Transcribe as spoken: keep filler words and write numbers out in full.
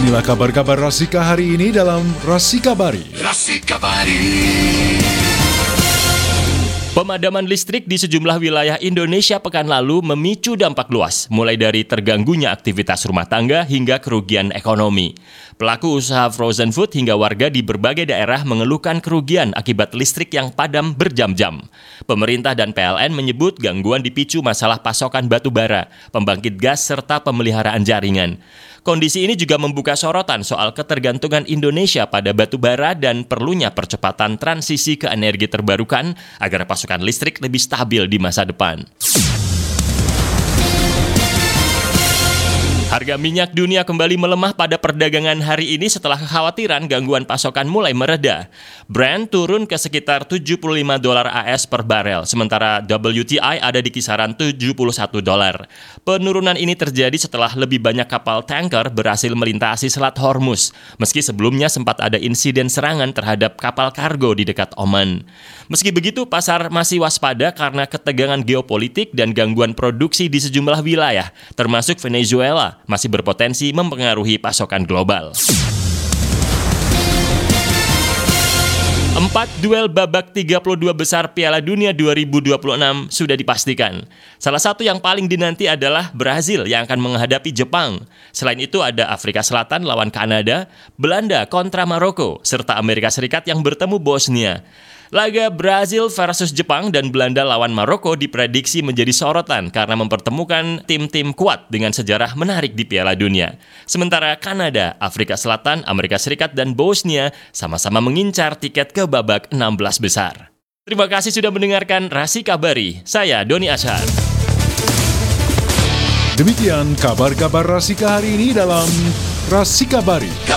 Inilah kabar-kabar Rasika hari ini dalam Rasikabari. Rasikabari. Pemadaman listrik di sejumlah wilayah Indonesia pekan lalu memicu dampak luas, mulai dari terganggunya aktivitas rumah tangga hingga kerugian ekonomi. Pelaku usaha frozen food hingga warga di berbagai daerah mengeluhkan kerugian akibat listrik yang padam berjam-jam. Pemerintah dan P L N menyebut gangguan dipicu masalah pasokan batu bara, pembangkit gas, serta pemeliharaan jaringan. Kondisi ini juga membuka sorotan soal ketergantungan Indonesia pada batu bara dan perlunya percepatan transisi ke energi terbarukan agar pasokan listrik lebih stabil di masa depan. Harga minyak dunia kembali melemah pada perdagangan hari ini setelah kekhawatiran gangguan pasokan mulai mereda. Brent turun ke sekitar tujuh puluh lima dolar A S per barel, sementara W T I ada di kisaran tujuh puluh satu dolar. Penurunan ini terjadi setelah lebih banyak kapal tanker berhasil melintasi Selat Hormuz, meski sebelumnya sempat ada insiden serangan terhadap kapal kargo di dekat Oman. Meski begitu, pasar masih waspada karena ketegangan geopolitik dan gangguan produksi di sejumlah wilayah, termasuk Venezuela, masih berpotensi mempengaruhi pasokan global. Empat duel babak tiga puluh dua besar Piala Dunia dua ribu dua puluh enam sudah dipastikan. Salah satu yang paling dinanti adalah Brazil yang akan menghadapi Jepang. Selain itu ada Afrika Selatan lawan Kanada, Belanda kontra Maroko, serta Amerika Serikat yang bertemu Bosnia. Laga Brazil versus Jepang dan Belanda lawan Maroko diprediksi menjadi sorotan karena mempertemukan tim-tim kuat dengan sejarah menarik di Piala Dunia. Sementara Kanada, Afrika Selatan, Amerika Serikat, dan Bosnia sama-sama mengincar tiket ke babak enam belas besar. Terima kasih sudah mendengarkan Rasikabari. Saya Doni Ashar. Demikian kabar-kabar Rasika hari ini dalam Rasikabari.